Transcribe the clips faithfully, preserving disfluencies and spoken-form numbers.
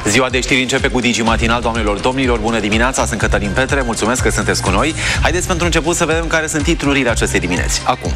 Ziua de știri începe cu Digi Matinal, doamnelor, domnilor, bună dimineața, sunt Cătălin Petre, mulțumesc că sunteți cu noi. Haideți pentru început să vedem care sunt titlurile acestei dimineți. Acum.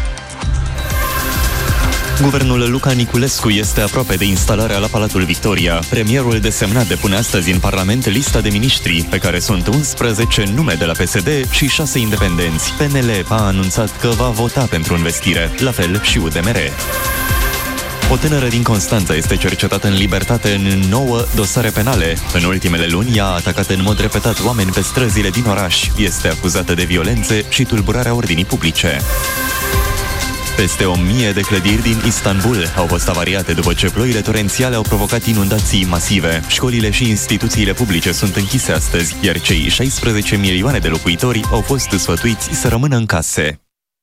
Guvernul Luca Niculescu este aproape de instalarea la Palatul Victoria. Premierul desemnat depune astăzi în Parlament lista de miniștri, pe care sunt unsprezece nume de la P S D și șase independenți. P N L a anunțat că va vota pentru învestire, la fel și U D M R. O tânără din Constanța este cercetată în libertate în nouă dosare penale. În ultimele luni, ea a atacat în mod repetat oameni pe străzile din oraș. Este acuzată de violențe și tulburarea ordinii publice. Peste o mie de clădiri din Istanbul au fost avariate după ce ploile torențiale au provocat inundații masive. Școlile și instituțiile publice sunt închise astăzi, iar cei șaisprezece milioane de locuitori au fost sfătuiți să rămână în case.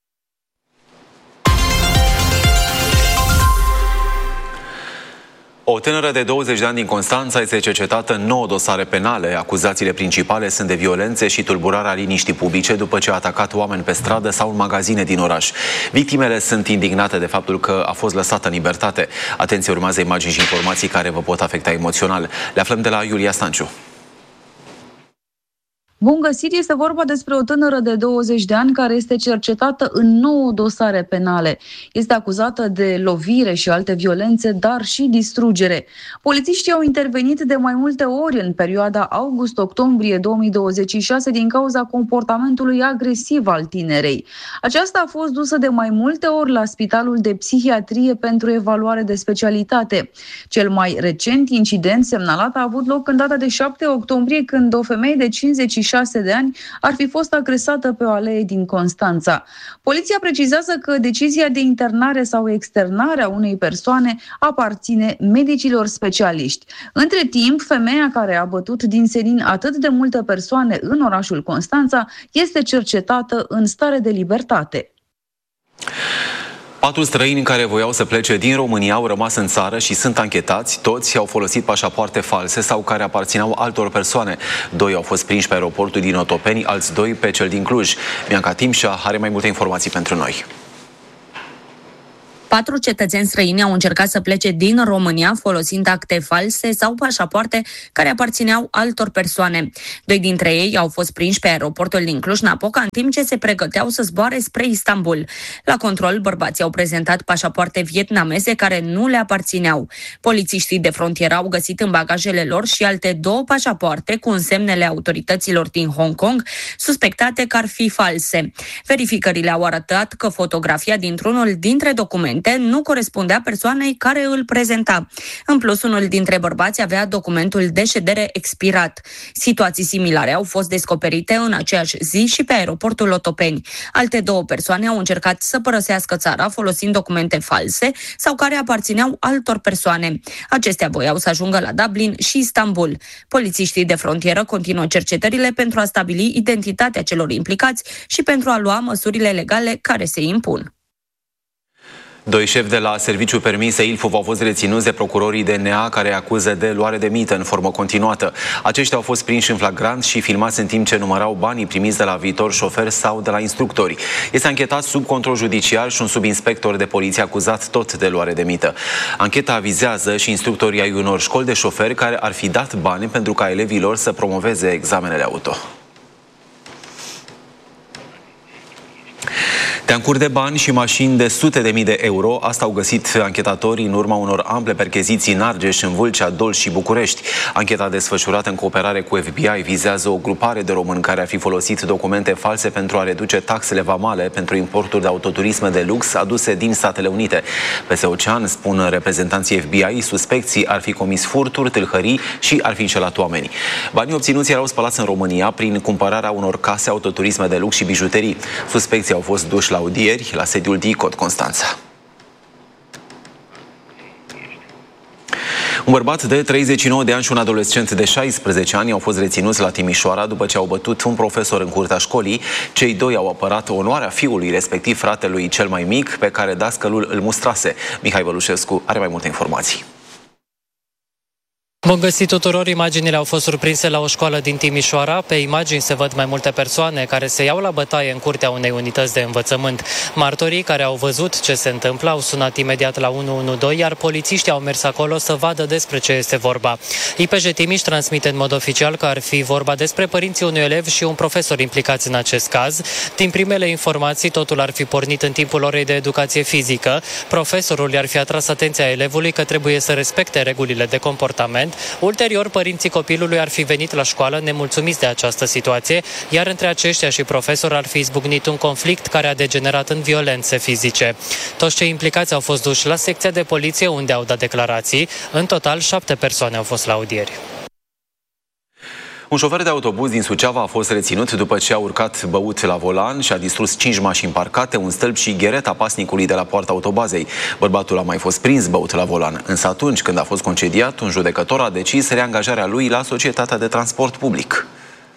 O tânără de douăzeci de ani din Constanța este cercetată în nouă dosare penale. Acuzațiile principale sunt de violențe și tulburarea liniștii publice după ce a atacat oameni pe stradă sau în magazine din oraș. Victimele sunt indignate de faptul că a fost lăsată în libertate. Atenție, urmează imagini și informații care vă pot afecta emoțional. Le aflăm de la Iulia Stanciu. Bun găsit, este vorba despre o tânără de douăzeci de ani care este cercetată în nouă dosare penale. Este acuzată de lovire și alte violențe, dar și distrugere. Polițiștii au intervenit de mai multe ori în perioada august-octombrie două mii douăzeci și șase din cauza comportamentului agresiv al tinerei. Aceasta a fost dusă de mai multe ori la Spitalul de Psihiatrie pentru evaluare de specialitate. Cel mai recent incident semnalat a avut loc în data de șapte octombrie, când o femeie de cincizeci și șase de ani ar fi fost agresată pe o alee din Constanța. Poliția precizează că decizia de internare sau externare a unei persoane aparține medicilor specialiști. Între timp, femeia care a bătut din senin atât de multe persoane în orașul Constanța este cercetată în stare de libertate. Patru străini care voiau să plece din România au rămas în țară și sunt anchetați. Toți au folosit pașapoarte false sau care aparțineau altor persoane. Doi au fost prinși pe aeroportul din Otopeni, alți doi pe cel din Cluj. Bianca Timșa are mai multe informații pentru noi. Patru cetățeni străini au încercat să plece din România folosind acte false sau pașapoarte care aparțineau altor persoane. Doi dintre ei au fost prinși pe aeroportul din Cluj-Napoca în timp ce se pregăteau să zboare spre Istanbul. La control, bărbații au prezentat pașapoarte vietnameze care nu le aparțineau. Polițiștii de frontieră au găsit în bagajele lor și alte două pașapoarte cu însemnele autorităților din Hong Kong, suspectate că ar fi false. Verificările au arătat că fotografia dintr-unul dintre documente nu corespundea persoanei care îl prezenta. În plus, unul dintre bărbați avea documentul de ședere expirat. Situații similare au fost descoperite în aceeași zi și pe aeroportul Otopeni. Alte două persoane au încercat să părăsească țara folosind documente false sau care aparțineau altor persoane. Acestea voiau să ajungă la Dublin și Istanbul. Polițiștii de frontieră continuă cercetările pentru a stabili identitatea celor implicați și pentru a lua măsurile legale care se impun. Doi șefi de la Serviciul Permise Ilfov au fost reținuți de procurorii D N A care acuză de luare de mită în formă continuată. Aceștia au fost prinși în flagrant și filmați în timp ce numărau banii primiți de la viitor șoferi sau de la instructori. Este anchetat sub control judiciar și un subinspector de poliție acuzat tot de luare de mită. Ancheta avizează și instructorii ai unor școli de șoferi care ar fi dat bani pentru ca elevii lor să promoveze examenele auto. Teancuri de bani și mașini de sute de mii de euro, asta au găsit anchetatorii în urma unor ample percheziții în Argeș, în Vâlcea, Dolj și București. Ancheta desfășurată în cooperare cu F B I vizează o grupare de români care ar fi folosit documente false pentru a reduce taxele vamale pentru importuri de autoturisme de lux aduse din Statele Unite. Peste ocean, spun reprezentanții F B I, suspecții ar fi comis furturi, tâlhării și ar fi înșelat oamenii. Banii obținuți erau spălați în România prin cumpărarea unor case, autoturisme de lux și bijuterii. Suspecții au fost duși la audieri la sediul D I C O T Constanța. Un bărbat de treizeci și nouă de ani și un adolescent de șaisprezece ani au fost reținuți la Timișoara după ce au bătut un profesor în curtea școlii. Cei doi au apărat onoarea fiului, respectiv fratelui cel mai mic, pe care dascălul îl mustrase. Mihai Vălușescu are mai multe informații. Bun găsit tuturor, imaginile au fost surprinse la o școală din Timișoara. Pe imagini se văd mai multe persoane care se iau la bătaie în curtea unei unități de învățământ. Martorii care au văzut ce se întâmplă au sunat imediat la unu unu doi, iar polițiștii au mers acolo să vadă despre ce este vorba. I P J Timiș transmite în mod oficial că ar fi vorba despre părinții unui elev și un profesor implicați în acest caz. Din primele informații, totul ar fi pornit în timpul orei de educație fizică. Profesorul i-ar fi atras atenția elevului că trebuie să respecte regulile de comportament. Ulterior, părinții copilului ar fi venit la școală nemulțumiți de această situație, iar între aceștia și profesor ar fi izbucnit un conflict care a degenerat în violențe fizice. Toți cei implicați au fost duși la secția de poliție, unde au dat declarații. În total, șapte persoane au fost la audieri. Un șofer de autobuz din Suceava a fost reținut după ce a urcat băut la volan și a distrus cinci mașini parcate, un stâlp și ghereta pasnicului de la poarta autobazei. Bărbatul a mai fost prins băut la volan, însă atunci când a fost concediat, un judecător a decis reangajarea lui la Societatea de Transport Public.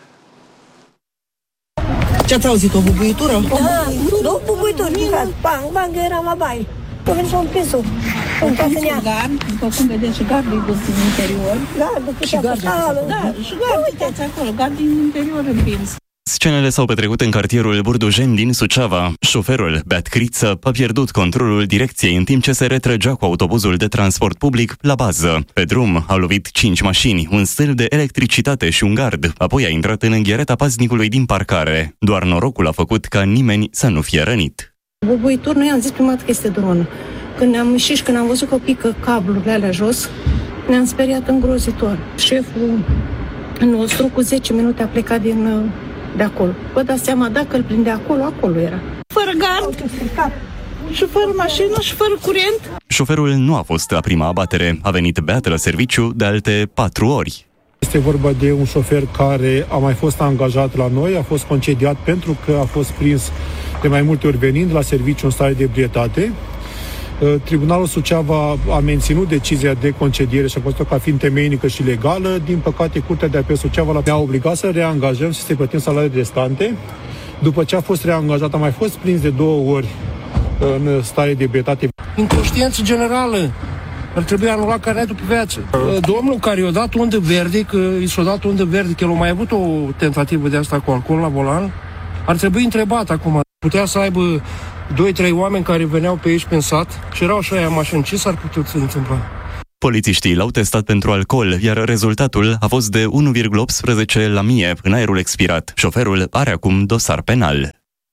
Ce ați auzit, o bubuitură? Da, două bubuituri, bang, bang, eram la baie. Păi veni și-o împins-o. Gard, după cum vedeți, și gardul din interior. Gardul, și gardul, da, și gardul, uitați acolo, gard din interior împins. Scenele s-au petrecut în cartierul Burdujeni din Suceava. Șoferul, beat criță, a pierdut controlul direcției în timp ce se retrăgea cu autobuzul de transport public la bază. Pe drum a lovit cinci mașini, un stâlp de electricitate și un gard, apoi a intrat în înghereta paznicului din parcare. Doar norocul a făcut ca nimeni să nu fie rănit. Bubuitor, noi am zis prima dată că este dronă. Când am ieșit și când am văzut că pică cablurile alea jos, ne-am speriat îngrozitor. Șeful nostru cu zece minute a plecat din, de acolo. Vă dați seama, dacă îl prinde acolo, acolo era. Fără gard și fără mașină și fără curent. Șoferul nu a fost la prima abatere. A venit beat la serviciu de alte patru ori. Este vorba de un șofer care a mai fost angajat la noi, a fost concediat pentru că a fost prins de mai multe ori venind la serviciu în stare de ebrietate. Tribunalul Suceava a menținut decizia de concediere și a văzut-o ca fiind temeinică și legală. Din păcate, Curtea de Apel Suceava ne-a obligat să reangajăm și să-i plătim salariile restante. După ce a fost reangajat, a mai fost prins de două ori în stare de ebrietate. Inconștiență generală. Ar trebui anulat carnetul pe viață. Domnul care i-a dat undă verde, că i s-a dat undă verde, că el a mai avut o tentativă de asta cu alcool la volan, ar trebui întrebat acum. Putea să aibă doi trei oameni care veneau pe aici prin sat și erau așa aia mașini. Ce s-ar putea să întâmpla? Polițiștii l-au testat pentru alcool, iar rezultatul a fost de unu virgulă optsprezece la mie în aerul expirat. Șoferul are acum dosar penal.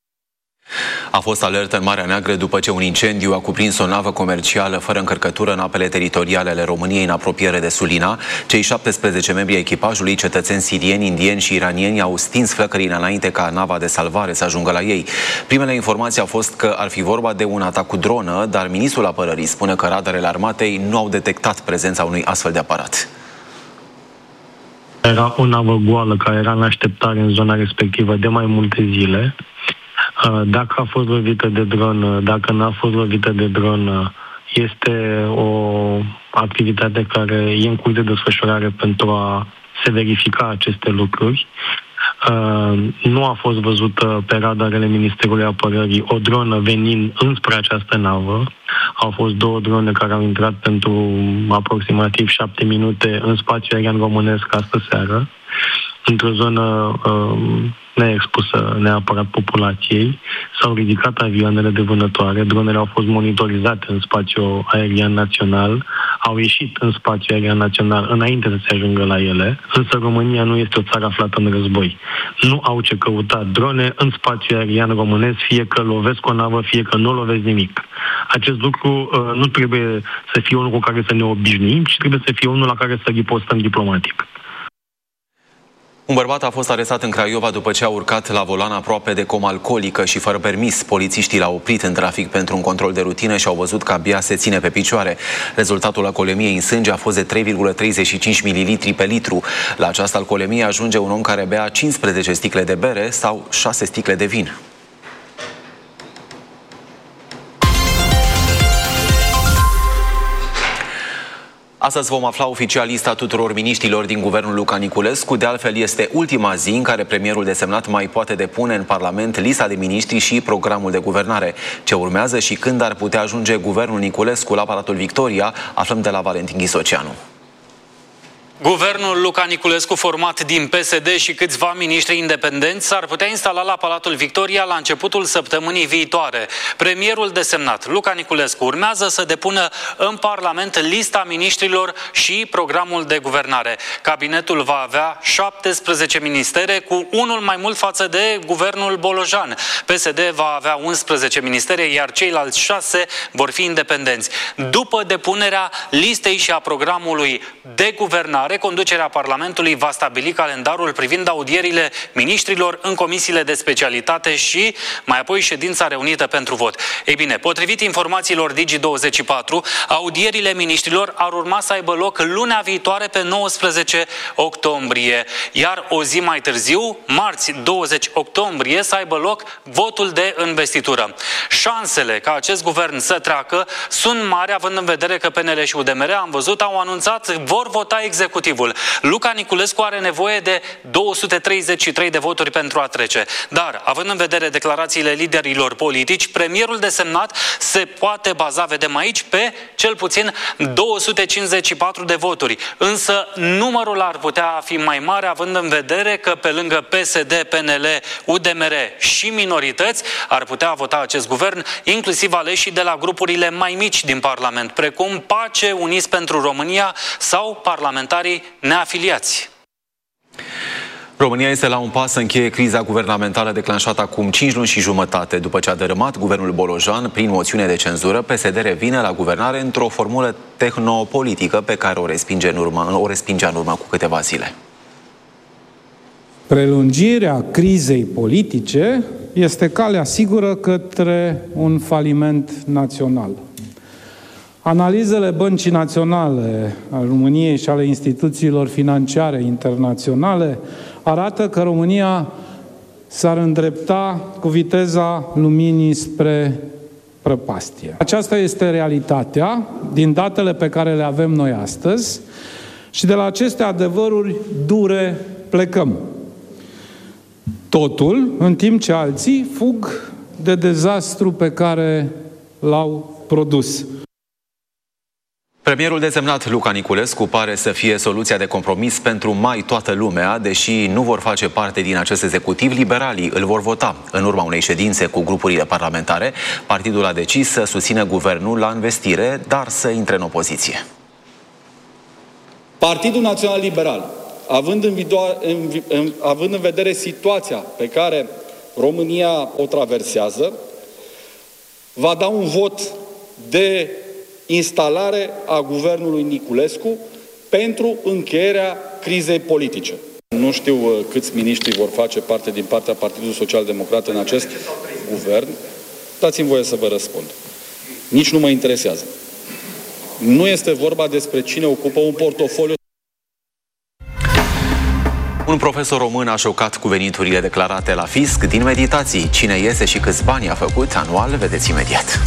A fost alertă în Marea Neagră după ce un incendiu a cuprins o navă comercială fără încărcătură în apele teritoriale ale României în apropiere de Sulina. Cei șaptesprezece membri ai echipajului, cetățeni sirieni, indieni și iranieni, au stins flăcările înainte ca nava de salvare să ajungă la ei. Primele informații au fost că ar fi vorba de un atac cu dronă, dar ministrul apărării spune că radarele armatei nu au detectat prezența unui astfel de aparat. Era o navă goală care era în așteptare în zona respectivă de mai multe zile. Dacă a fost lovită de dron, dacă n-a fost lovită de dron, este o activitate care e în curs de desfășurare pentru a se verifica aceste lucruri. Nu a fost văzută pe radarele Ministerului Apărării o dronă venind înspre această navă. Au fost două drone care au intrat pentru aproximativ șapte minute în spațiul aerian românesc astă seară, într-o zonă uh, neexpusă neapărat populației. S-au ridicat avioanele de vânătoare, dronele au fost monitorizate în spațiul aerian național, au ieșit în spațiul aerian național înainte să se ajungă la ele, însă România nu este o țară aflată în război. Nu au ce căuta drone în spațiul aerian românesc, fie că lovesc o navă, fie că nu lovesc nimic. Acest lucru uh, nu trebuie să fie unul cu care să ne obișnuim, ci trebuie să fie unul la care să ripostăm diplomatic. Un bărbat a fost arestat în Craiova după ce a urcat la volan aproape de comă alcoolică și fără permis. Polițiștii l-au oprit în trafic pentru un control de rutină și au văzut că abia se ține pe picioare. Rezultatul alcoolemiei în sânge a fost de trei virgulă treizeci și cinci mililitri pe litru. La această alcoolemie ajunge un om care bea cincisprezece sticle de bere sau șase sticle de vin. Astăzi vom afla oficial lista tuturor miniștrilor din guvernul Luca Niculescu. De altfel, este ultima zi în care premierul desemnat mai poate depune în Parlament lista de miniștri și programul de guvernare. Ce urmează și când ar putea ajunge guvernul Niculescu la Palatul Victoria, aflăm de la Valentin Ghisoceanu. Guvernul Luca Niculescu, format din P S D și câțiva miniștri independenți, s-ar putea instala la Palatul Victoria la începutul săptămânii viitoare. Premierul desemnat, Luca Niculescu, urmează să depună în Parlament lista miniștrilor și programul de guvernare. Cabinetul va avea șaptesprezece ministere, cu unul mai mult față de guvernul Bolojan. P S D va avea unsprezece ministere, iar ceilalți șase vor fi independenți. După depunerea listei și a programului de guvernare, conducerea Parlamentului va stabili calendarul privind audierile miniștrilor în comisiile de specialitate și mai apoi ședința reunită pentru vot. Ei bine, potrivit informațiilor Digi douăzeci și patru, audierile miniștrilor ar urma să aibă loc lunea viitoare pe nouăsprezece octombrie, iar o zi mai târziu, marți douăzeci octombrie, să aibă loc votul de investitură. Șansele ca acest guvern să treacă sunt mari, având în vedere că P N L și U D M R, am văzut, au anunțat, vor vota executiv. Luca Niculescu are nevoie de două sute treizeci și trei de voturi pentru a trece. Dar, având în vedere declarațiile liderilor politici, premierul desemnat se poate baza, vedem aici, pe cel puțin două sute cincizeci și patru de voturi. Însă numărul ar putea fi mai mare, având în vedere că pe lângă P S D, P N L, U D M R și minorități ar putea vota acest guvern, inclusiv aleșii de la grupurile mai mici din Parlament, precum Pace, Uniți pentru România sau parlamentarii neafiliați. România este la un pas să încheie criza guvernamentală declanșată acum cinci luni și jumătate. După ce a dărâmat guvernul Bolojan prin moțiune de cenzură, P S D revine la guvernare într-o formulă tehnopolitică pe care o respinge în urmă, o respingea în urmă cu câteva zile. Prelungirea crizei politice este calea sigură către un faliment național. Analizele Băncii Naționale a României și ale instituțiilor financiare internaționale arată că România s-ar îndrepta cu viteza luminii spre prăpastie. Aceasta este realitatea din datele pe care le avem noi astăzi și de la aceste adevăruri dure plecăm. Totul în timp ce alții fug de dezastru pe care l-au produs. Premierul desemnat Luca Niculescu pare să fie soluția de compromis pentru mai toată lumea, deși nu vor face parte din acest executiv, liberalii îl vor vota. În urma unei ședințe cu grupurile parlamentare, partidul a decis să susțină guvernul la investire, dar să intre în opoziție. Partidul Național Liberal, având în, în, în, având în vedere situația pe care România o traversează, va da un vot de instalare a guvernului Niculescu pentru încheierea crizei politice. Nu știu câți miniștri vor face parte din partea Partidului Social Democrat în acest guvern. Dați-mi voie să vă răspund. Nici nu mă interesează. Nu este vorba despre cine ocupă un portofoliu. Un profesor român a șocat cu veniturile declarate la fisc din meditații. Cine iese și câți bani a făcut anual, vedeți imediat.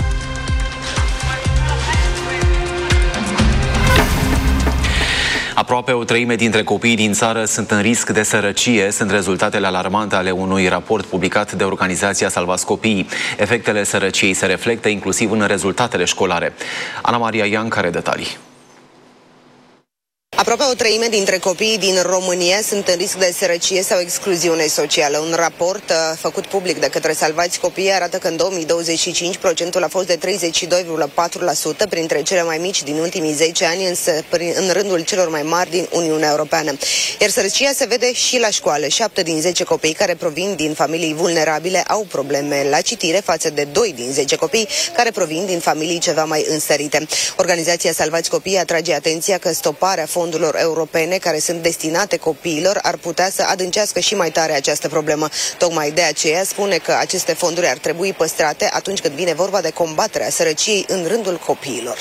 Aproape o treime dintre copiii din țară sunt în risc de sărăcie, sunt rezultatele alarmante ale unui raport publicat de organizația Salvați Copiii. Efectele sărăciei se reflectă inclusiv în rezultatele școlare. Ana Maria Iancu are detalii. Aproape o treime dintre copiii din România sunt în risc de sărăcie sau excluziune socială. Un raport uh, făcut public de către Salvați Copiii arată că în două mii douăzeci și cinci procentul a fost de treizeci și doi virgulă patru la sută, printre cele mai mici din ultimii zece ani, însă prin, în rândul celor mai mari din Uniunea Europeană. Iar sărăcia se vede și la școală. șapte din zece copii care provin din familii vulnerabile au probleme la citire, față de doi din zece copii care provin din familii ceva mai înstărite. Organizația Salvați Copiii atrage atenția că stoparea fondurilor europene care sunt destinate copiilor ar putea să adâncească și mai tare această problemă. Tocmai de aceea spune că aceste fonduri ar trebui păstrate atunci când vine vorba de combaterea sărăciei în rândul copiilor.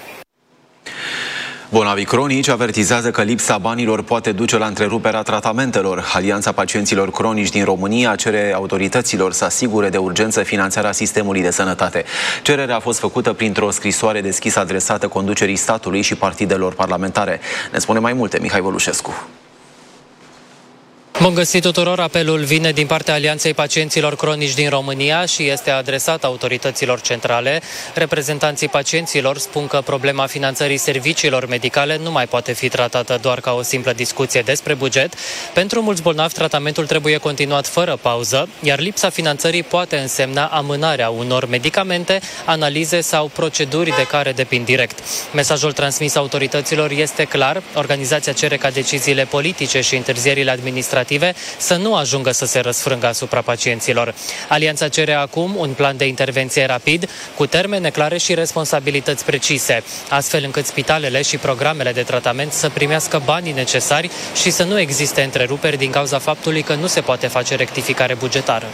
Bolnavii cronici avertizează că lipsa banilor poate duce la întreruperea tratamentelor. Alianța Pacienților Cronici din România cere autorităților să asigure de urgență finanțarea sistemului de sănătate. Cererea a fost făcută printr-o scrisoare deschisă adresată conducerii statului și partidelor parlamentare. Ne spune mai multe Mihai Vălușescu. Bun găsit tuturor, apelul vine din partea Alianței Pacienților Cronici din România și este adresat autorităților centrale. Reprezentanții pacienților spun că problema finanțării serviciilor medicale nu mai poate fi tratată doar ca o simplă discuție despre buget. Pentru mulți bolnavi, tratamentul trebuie continuat fără pauză, iar lipsa finanțării poate însemna amânarea unor medicamente, analize sau proceduri de care depind direct. Mesajul transmis autorităților este clar. Organizația cere ca deciziile politice și întârzierile administrative să nu ajungă să se răsfrângă asupra pacienților. Alianța cere acum un plan de intervenție rapid, cu termene clare și responsabilități precise, astfel încât spitalele și programele de tratament să primească banii necesari și să nu existe întreruperi din cauza faptului că nu se poate face rectificare bugetară.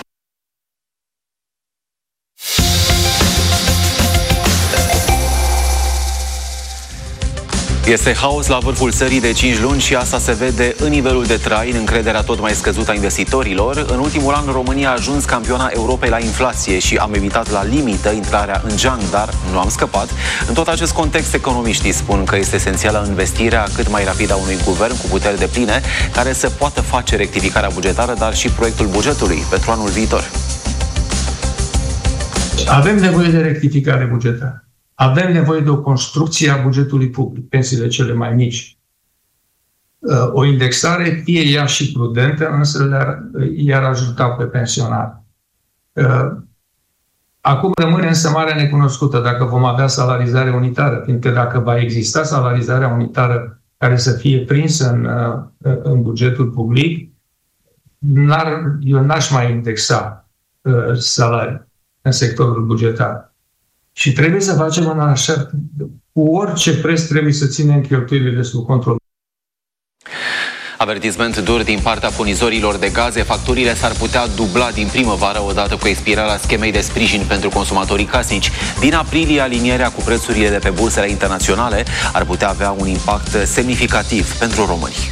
Este haos la vârful țării de cinci luni și asta se vede în nivelul de trai, în încrederea tot mai scăzută a investitorilor. În ultimul an, România a ajuns campiona Europei la inflație și am evitat la limită intrarea în geanc, dar nu am scăpat. În tot acest context, economiștii spun că este esențială investirea cât mai rapidă a unui guvern cu puteri depline, care să poată face rectificarea bugetară, dar și proiectul bugetului pentru anul viitor. Avem nevoie de rectificare bugetară. Avem nevoie de o construcție a bugetului public, pensiile cele mai mici. O indexare, fie ea și prudentă, însă le-ar, i-ar ajuta pe pensionari. Acum rămâne însă marea necunoscută dacă vom avea salarizare unitară, fiindcă dacă va exista salarizarea unitară care să fie prinsă în, în bugetul public, n-ar, eu n-aș mai indexa salarii în sectorul bugetar. Și trebuie să facem în așa, cu orice preț trebuie să ținem cheltuielile sub control. Avertisment dur din partea furnizorilor de gaze. Facturile s-ar putea dubla din primăvară odată cu expirarea schemei de sprijin pentru consumatorii casnici. Din aprilie, alinierea cu prețurile de pe bursele internaționale ar putea avea un impact semnificativ pentru români.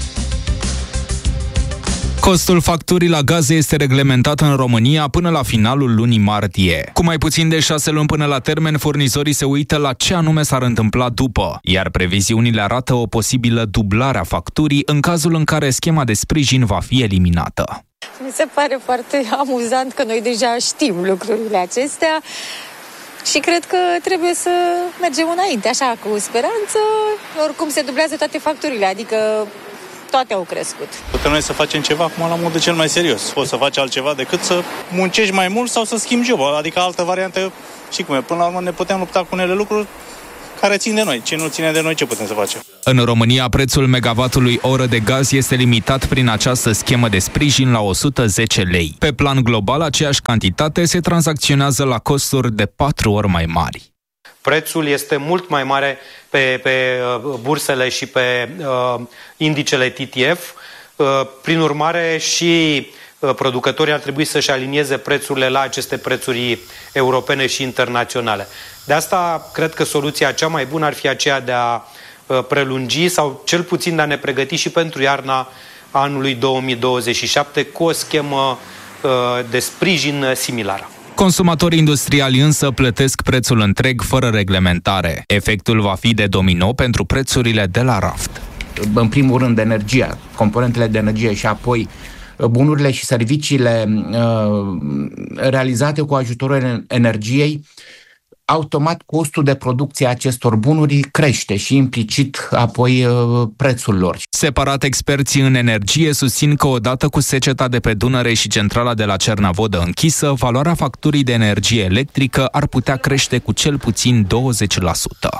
Costul facturii la gaze este reglementat în România până la finalul lunii martie. Cu mai puțin de șase luni până la termen, furnizorii se uită la ce anume s-ar întâmpla după, iar previziunile arată o posibilă dublare a facturii în cazul în care schema de sprijin va fi eliminată. Mi se pare foarte amuzant că noi deja știm lucrurile acestea și cred că trebuie să mergem înainte, așa, cu speranță. Oricum se dublează toate facturile, adică toate au crescut. Putem noi să facem ceva acum la modul cel mai serios. Poți să faci altceva decât să muncești mai mult sau să schimbi jobul. Adică altă variantă, și cum e, până la urmă ne putem lupta cu unele lucruri care țin de noi. Ce nu ține de noi, ce putem să facem? În România, prețul megawattului oră de gaz este limitat prin această schemă de sprijin la o sută zece lei. Pe plan global, aceeași cantitate se tranzacționează la costuri de patru ori mai mari. Prețul este mult mai mare pe, pe bursele și pe uh, indicele T T F. Uh, prin urmare, și uh, producătorii ar trebui să-și alinieze prețurile la aceste prețuri europene și internaționale. De asta, cred că soluția cea mai bună ar fi aceea de a uh, prelungi sau cel puțin de a ne pregăti și pentru iarna anului două mii douăzeci și șapte cu o schemă uh, de sprijin similară. Consumatorii industriali însă plătesc prețul întreg fără reglementare. Efectul va fi de domino pentru prețurile de la raft. În primul rând energia, componentele de energie și apoi bunurile și serviciile uh, realizate cu ajutorul energiei, automat costul de producție a acestor bunuri crește și implicit apoi uh, prețul lor. Separat, experții în energie susțin că odată cu seceta de pe Dunăre și centrala de la Cernavodă închisă, valoarea facturii de energie electrică ar putea crește cu cel puțin douăzeci la sută.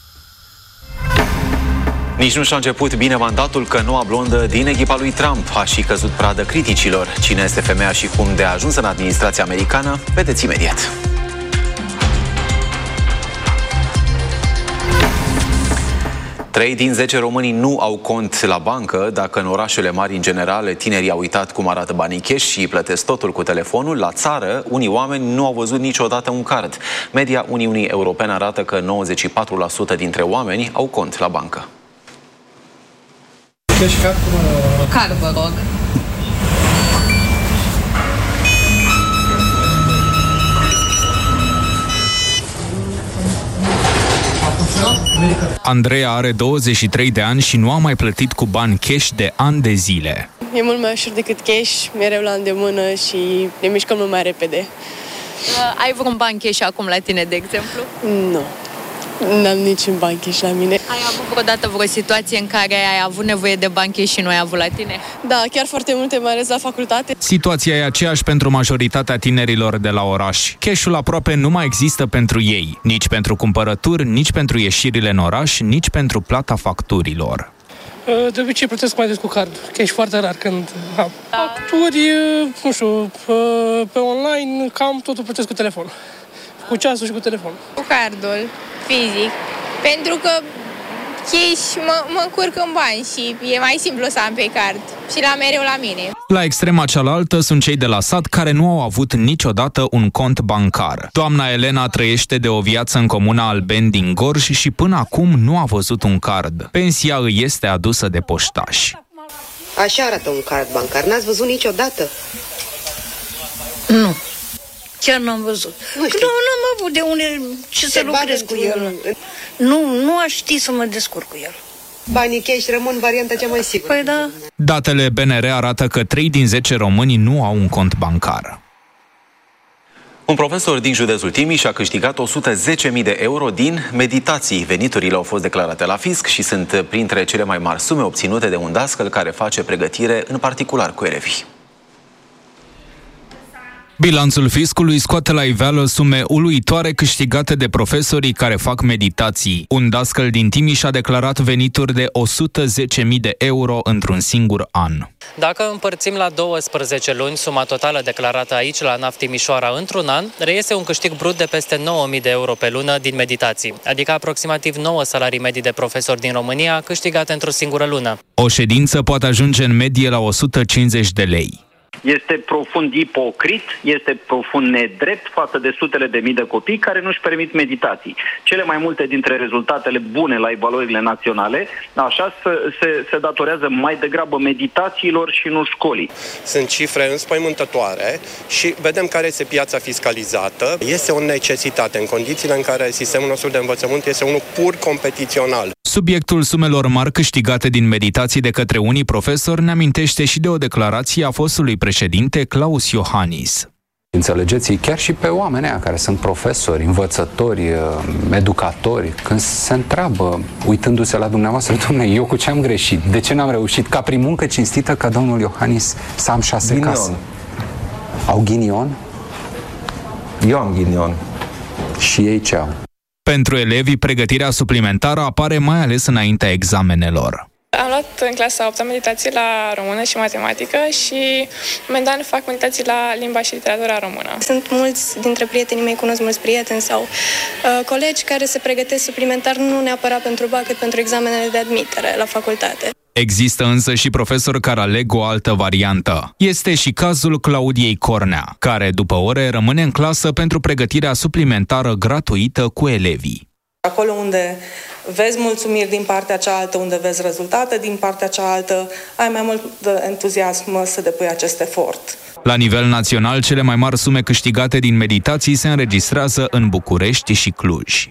Nici nu și-a început bine mandatul că noua blondă din echipa lui Trump a și căzut pradă criticilor. Cine este femeia și cum de a ajuns în administrația americană? Vedeți imediat. Trei din zece români nu au cont la bancă. Dacă în orașele mari, în general, tinerii au uitat cum arată banii cash și plătesc totul cu telefonul, la țară, unii oameni nu au văzut niciodată un card. Media Uniunii Europene arată că nouăzeci și patru la sută dintre oameni au cont la bancă. Cash card? Card, vă rog. Andreea are douăzeci și trei de ani și nu a mai plătit cu bani cash de ani de zile. E mult mai ușor decât cash, mereu la îndemână și ne mișcăm mult mai repede. Uh, ai vreun bani cash acum la tine, de exemplu? Nu. N-am niciun bani cash la mine. Ai avut vreodată vreo situație în care ai avut nevoie de bani cash și nu ai avut la tine? Da, chiar foarte multe, mai ales la facultate. Situația e aceeași pentru majoritatea tinerilor de la oraș. Cash-ul aproape nu mai există pentru ei, nici pentru cumpărături, nici pentru ieșirile în oraș, nici pentru plata facturilor. De obicei plătesc mai des cu card. Cash foarte rar când am. Facturi, nu știu, pe online cam totul plătesc cu telefon. Cu ceasul și cu telefon. Cu cardul, fizic. Pentru că cash mă, mă încurc în bani și e mai simplu să am pe card. Și la mereu la mine. La extrema cealaltă sunt cei de la sat care nu au avut niciodată un cont bancar. Doamna Elena trăiește de o viață în comuna Albeni din Gorj și până acum nu a văzut un card. Pensia îi este adusă de poștași. Așa arată un card bancar. N-ați văzut niciodată? Nu. Chiar n-am văzut. Nu, nu am avut de unde ce să lucrez cu el. Nu, nu aș ști să mă descurc cu el. Banii cash rămân varianta cea mai sigură. Păi da. Datele B N R arată că trei din zece români nu au un cont bancar. Un profesor din județul Timiș a câștigat o sută zece mii de euro din meditații. Veniturile au fost declarate la fisc și sunt printre cele mai mari sume obținute de un dascăl care face pregătire în particular cu elevii. Bilanțul fiscului scoate la iveală sume uluitoare câștigate de profesorii care fac meditații. Un dascăl din Timiș a declarat venituri de o sută zece mii de euro într-un singur an. Dacă împărțim la douăsprezece luni suma totală declarată aici la ANAF Timișoara într-un an, reiese un câștig brut de peste nouă mii de euro pe lună din meditații, adică aproximativ nouă salarii medii de profesori din România câștigate într-o singură lună. O ședință poate ajunge în medie la o sută cincizeci de lei. Este profund ipocrit, este profund nedrept față de sutele de mii de copii care nu-și permit meditații. Cele mai multe dintre rezultatele bune la evaluările naționale, așa, se, se, se datorează mai degrabă meditațiilor și nu școlii. Sunt cifre înspăimântătoare și vedem care este piața fiscalizată. Este o necesitate în condițiile în care sistemul nostru de învățământ este unul pur competițional. Subiectul sumelor mari câștigate din meditații de către unii profesori ne amintește și de o declarație a fostului președinte Claus Iohannis. Înțelegeți, chiar și pe oamenii aia care sunt profesori, învățători, educatori, când se întreabă, uitându-se la dumneavoastră, dom'le, eu cu ce am greșit? De ce n-am reușit ca prin muncă cinstită ca domnul Iohannis să am șase ghinion. Case? Au ghinion? Eu am ghinion. Și ei ce au? Pentru elevii, pregătirea suplimentară apare mai ales înaintea examenelor. Am luat în clasa a opta meditații la română și matematică și momentan fac meditații la limba și literatura română. Sunt mulți dintre prietenii mei, cunosc mulți prieteni sau uh, colegi care se pregătesc suplimentar nu neapărat pentru B A C, cât pentru examenele de admitere la facultate. Există însă și profesori care aleg o altă variantă. Este și cazul Claudiei Cornea, care după ore rămâne în clasă pentru pregătirea suplimentară gratuită cu elevii. Acolo unde vezi mulțumiri din partea cealaltă, unde vezi rezultate din partea cealaltă, ai mai mult entuziasm să depui acest efort. La nivel național, cele mai mari sume câștigate din meditații se înregistrează în București și Cluj.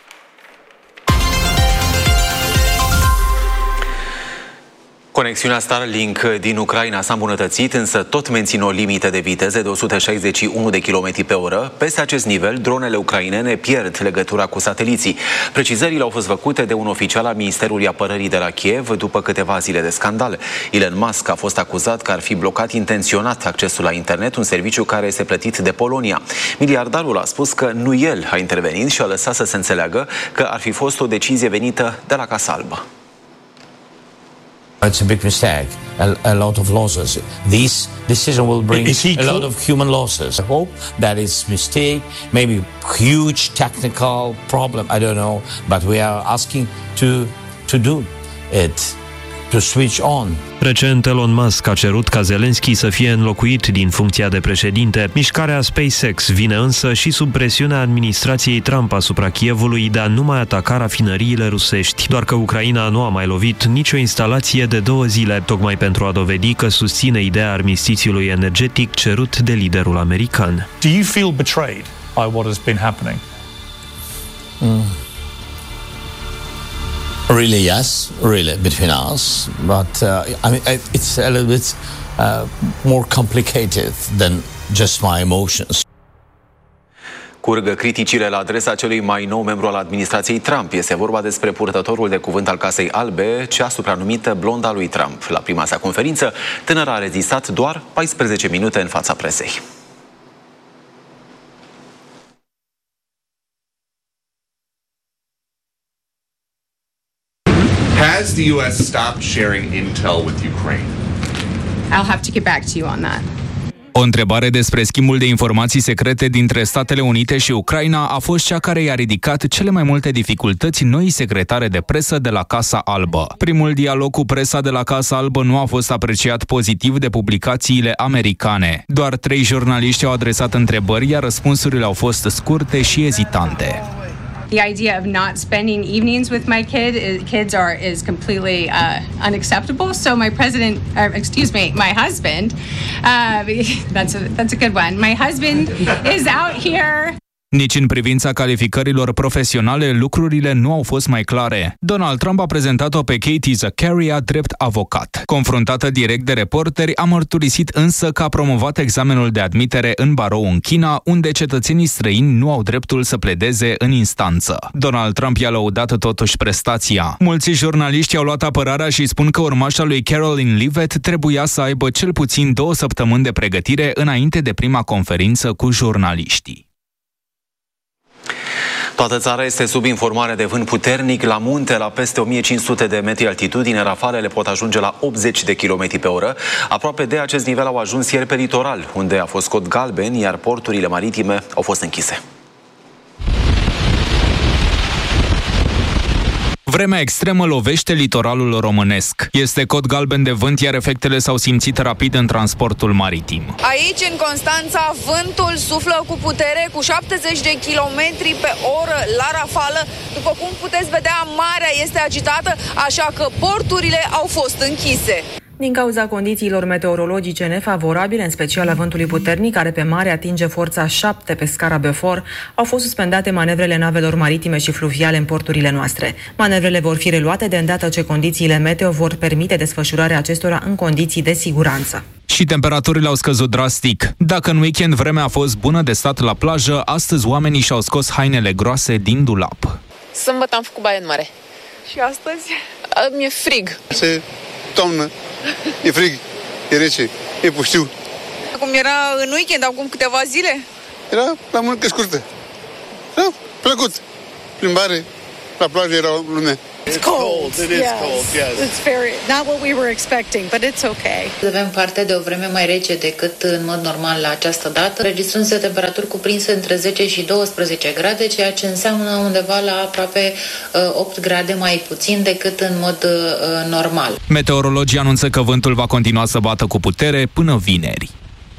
Conexiunea Starlink din Ucraina s-a îmbunătățit, însă tot mențin o limită de viteză de o sută șaizeci și unu de kilometri pe oră. Peste acest nivel, dronele ucrainene pierd legătura cu sateliții. Precizările au fost făcute de un oficial al Ministerului Apărării de la Kiev după câteva zile de scandal. Elon Musk a fost acuzat că ar fi blocat intenționat accesul la internet, un serviciu care este plătit de Polonia. Miliardarul a spus că nu el a intervenit și a lăsat să se înțeleagă că ar fi fost o decizie venită de la Casa Albă. It's a big mistake, a, a lot of losses. This decision will bring a lot of human losses. I hope that it's a mistake, maybe huge technical problem, I don't know, but we are asking to, to do it, to switch on. Recent, Elon Musk a cerut ca Zelensky să fie înlocuit din funcția de președinte. Mișcarea SpaceX vine însă și sub presiunea administrației Trump asupra Kievului de a nu mai ataca rafinăriile rusești. Doar că Ucraina nu a mai lovit nicio instalație de două zile, tocmai pentru a dovedi că susține ideea armistițiului energetic cerut de liderul american. Do you feel betrayed by what has been happening? Mm. Really, yes, really, between us. But uh, I mean, it's a little bit uh, more complicated than just my emotions. Curgă criticile la adresa celui mai nou membru al administrației Trump. Este vorba despre purtătorul de cuvânt al Casei Albe, cea supranumită blonda lui Trump. La prima sa conferință, tânăra a rezistat doar paisprezece minute în fața presei. Has the U S stopped sharing intel with Ukraine? I'll have to get back to you on that. O întrebare despre schimbul de informații secrete dintre Statele Unite și Ucraina a fost cea care i-a ridicat cele mai multe dificultăți noii secretare de presă de la Casa Albă. Primul dialog cu presa de la Casa Albă nu a fost apreciat pozitiv de publicațiile americane. Doar trei jurnaliști au adresat întrebări, iar răspunsurile au fost scurte și ezitante. The idea of not spending evenings with my kid is, kids are is completely uh, unacceptable. So my president, or excuse me, my husband, uh, that's a that's a good one. My husband is out here. Nici în privința calificărilor profesionale, lucrurile nu au fost mai clare. Donald Trump a prezentat-o pe Katie Zakaria drept avocat. Confruntată direct de reporteri, a mărturisit însă că a promovat examenul de admitere în barou în China, unde cetățenii străini nu au dreptul să pledeze în instanță. Donald Trump i-a lăudat totuși prestația. Mulți jurnaliști au luat apărarea și spun că urmașa lui Caroline Leavitt trebuia să aibă cel puțin două săptămâni de pregătire înainte de prima conferință cu jurnaliștii. Toată țara este sub informare de vânt puternic. La munte, la peste o mie cinci sute de metri altitudine, rafalele pot ajunge la optzeci de kilometri pe oră. Aproape de acest nivel au ajuns ieri pe litoral, unde a fost cod galben, iar porturile maritime au fost închise. Vremea extremă lovește litoralul românesc. Este cod galben de vânt, iar efectele s-au simțit rapid în transportul maritim. Aici, în Constanța, vântul suflă cu putere, cu șaptezeci de kilometri pe oră la rafală. După cum puteți vedea, marea este agitată, așa că porturile au fost închise. Din cauza condițiilor meteorologice nefavorabile, în special a vântului puternic, care pe mare atinge forța șapte pe scara Beaufort, au fost suspendate manevrele navelor maritime și fluviale în porturile noastre. Manevrele vor fi reluate de îndată ce condițiile meteo vor permite desfășurarea acestora în condiții de siguranță. Și temperaturile au scăzut drastic. Dacă în weekend vremea a fost bună de stat la plajă, astăzi oamenii și-au scos hainele groase din dulap. Sâmbătă am făcut baie în mare. Și astăzi? Mi-e frig. Se toamnă, e frig, e rece, e pustiu. Cum era în weekend, acum câteva zile? Era la mâncă scurtă. Era plăcut. Plimbare, la plajă era lume. It's cold. It is cold, yes. It's very, not what we were expecting, but it's okay. Avem parte de o vreme mai rece decât în mod normal la această dată, registrându-se temperaturi cuprinse între zece și douăsprezece grade, ceea ce înseamnă undeva la aproape uh, opt grade mai puțin decât în mod uh, normal. Meteorologii anunță că vântul va continua să bată cu putere până vineri.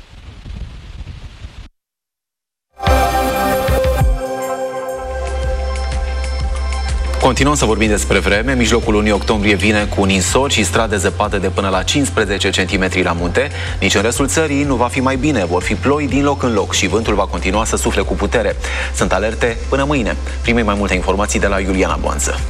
Continuăm să vorbim despre vreme. Mijlocul lunii octombrie vine cu ninsori și strade zăpadă de până la cincisprezece centimetri la munte. Nici în restul țării nu va fi mai bine. Vor fi ploi din loc în loc și vântul va continua să sufle cu putere. Sunt alerte până mâine. Primim mai multe informații de la Iuliana Boanță.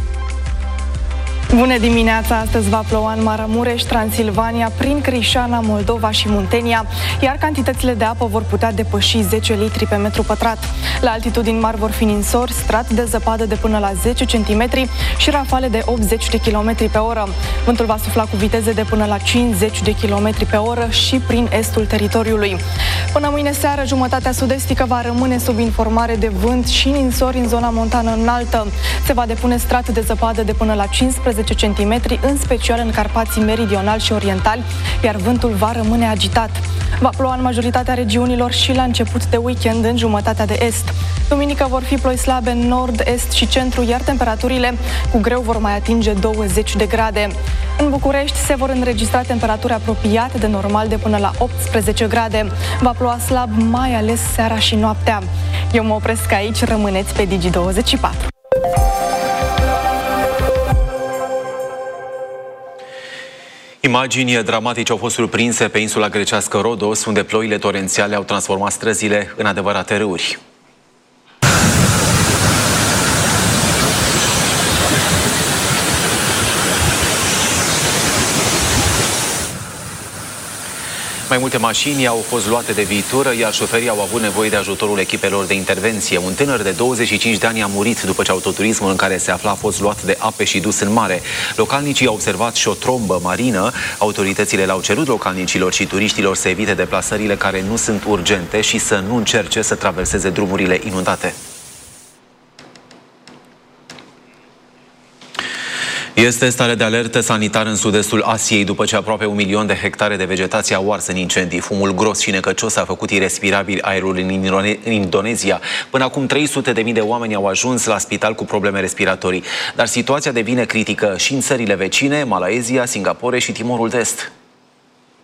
Bună dimineața! Astăzi va ploua în Maramureș, Transilvania, prin Crișana, Moldova și Muntenia, iar cantitățile de apă vor putea depăși zece litri pe metru pătrat. La altitudini mari vor fi ninsori, strat de zăpadă de până la zece centimetri și rafale de optzeci de kilometri pe oră. Vântul va sufla cu viteze de până la cincizeci de kilometri pe oră și prin estul teritoriului. Până mâine seară, jumătatea sud-estică va rămâne sub informare de vânt și ninsori în zona montană înaltă. Se va depune strat de zăpadă de până la cincisprezece centimetri, în special în Carpații meridionali și orientali, iar vântul va rămâne agitat. Va ploua în majoritatea regiunilor și la început de weekend în jumătatea de est. Duminică vor fi ploi slabe în nord, est și centru, iar temperaturile cu greu vor mai atinge douăzeci de grade. În București se vor înregistra temperaturi apropiate de normal de până la optsprezece grade. Va ploua slab, mai ales seara și noaptea. Eu mă opresc aici, rămâneți pe Digi douăzeci și patru. Imagini dramatice au fost surprinse pe insula grecească Rodos, unde ploile torențiale au transformat străzile în adevărate râuri. Mai multe mașini au fost luate de viitură, iar șoferii au avut nevoie de ajutorul echipelor de intervenție. Un tânăr de douăzeci și cinci de ani a murit după ce autoturismul în care se afla a fost luat de ape și dus în mare. Localnicii au observat și o trombă marină. Autoritățile le-au cerut localnicilor și turiștilor să evite deplasările care nu sunt urgente și să nu încerce să traverseze drumurile inundate. Este stare de alertă sanitară în sud-estul Asiei după ce aproape un milion de hectare de vegetație au ars în incendii. Fumul gros și necăcios a făcut irespirabil aerul în, Indone în Indonezia. Până acum trei sute de mii de oameni au ajuns la spital cu probleme respiratorii. Dar situația devine critică și în țările vecine, Malaezia, Singapore și Timorul de Est.